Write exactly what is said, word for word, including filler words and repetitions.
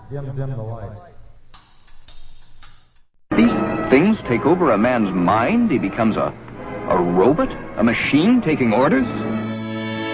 Dim, dim the lights. These things take over a man's mind. He becomes a, a robot, a machine taking orders.